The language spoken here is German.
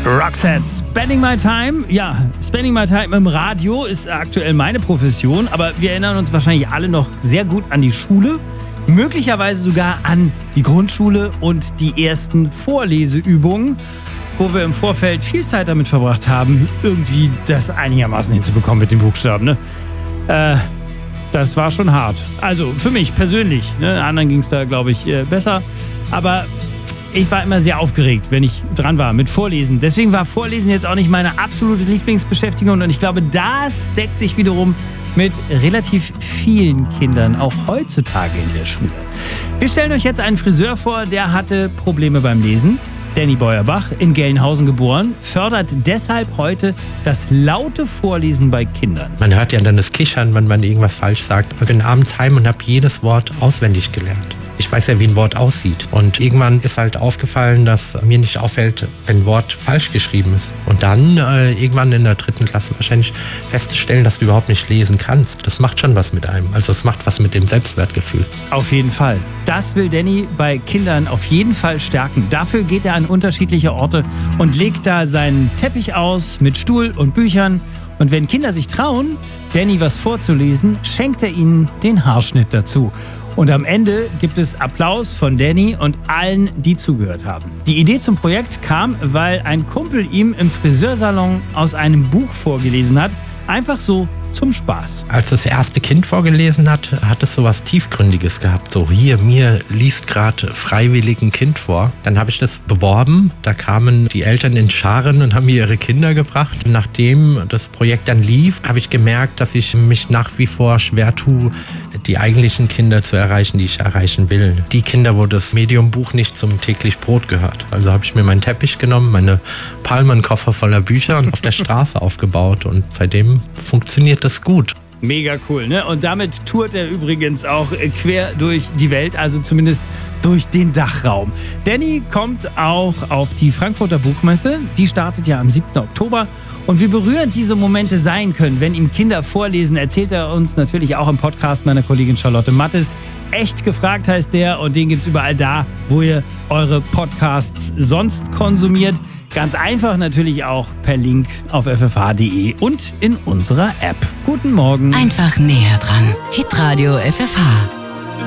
Roxette, Spending My Time. Ja, Spending My Time im Radio ist aktuell meine Profession, aber wir erinnern uns wahrscheinlich alle noch sehr gut an die Schule, möglicherweise sogar an die Grundschule und die ersten Vorleseübungen, wo wir im Vorfeld viel Zeit damit verbracht haben, irgendwie das einigermaßen hinzubekommen mit den Buchstaben, ne? Das war schon hart. Also für mich persönlich, ne? Anderen ging es da, glaube ich, besser, aber ich war immer sehr aufgeregt, wenn ich dran war mit Vorlesen. Deswegen war Vorlesen jetzt auch nicht meine absolute Lieblingsbeschäftigung. Und ich glaube, das deckt sich wiederum mit relativ vielen Kindern, auch heutzutage in der Schule. Wir stellen euch jetzt einen Friseur vor, der hatte Probleme beim Lesen. Danny Beuerbach, in Gelnhausen geboren, fördert deshalb heute das laute Vorlesen bei Kindern. Man hört ja dann das Kichern, wenn man irgendwas falsch sagt. Ich bin abends heim und habe jedes Wort auswendig gelernt. Ich weiß ja, wie ein Wort aussieht. Und irgendwann ist halt aufgefallen, dass mir nicht auffällt, wenn ein Wort falsch geschrieben ist. Und dann irgendwann in der 3. Klasse wahrscheinlich festzustellen, dass du überhaupt nicht lesen kannst. Das macht schon was mit einem. Also es macht was mit dem Selbstwertgefühl. Auf jeden Fall. Das will Danny bei Kindern auf jeden Fall stärken. Dafür geht er an unterschiedliche Orte und legt da seinen Teppich aus mit Stuhl und Büchern. Und wenn Kinder sich trauen, Danny was vorzulesen, schenkt er ihnen den Haarschnitt dazu. Und am Ende gibt es Applaus von Danny und allen, die zugehört haben. Die Idee zum Projekt kam, weil ein Kumpel ihm im Friseursalon aus einem Buch vorgelesen hat. Einfach so zum Spaß. Als das erste Kind vorgelesen hat, hat es so was Tiefgründiges gehabt. So, hier, mir liest gerade freiwillig ein Kind vor. Dann habe ich das beworben. Da kamen die Eltern in Scharen und haben mir ihre Kinder gebracht. Nachdem das Projekt dann lief, habe ich gemerkt, dass ich mich nach wie vor schwer tue, die eigentlichen Kinder zu erreichen, die ich erreichen will. Die Kinder, wo das Medium-Buch nicht zum täglich Brot gehört. Also habe ich mir meinen Teppich genommen, meine Palmenkoffer voller Bücher und auf der Straße aufgebaut. Und seitdem funktioniert das gut. Mega cool, ne? Und damit tourt er übrigens auch quer durch die Welt, also zumindest durch den Dachraum. Danny kommt auch auf die Frankfurter Buchmesse. Die startet ja am 7. Oktober. Und wie berührend diese Momente sein können, wenn ihm Kinder vorlesen, erzählt er uns natürlich auch im Podcast meiner Kollegin Charlotte Mattes. Echt gefragt heißt der und den gibt's überall da, wo ihr eure Podcasts sonst konsumiert. Ganz einfach natürlich auch per Link auf ffh.de und in unserer App. Guten Morgen. Einfach näher dran. Hitradio FFH.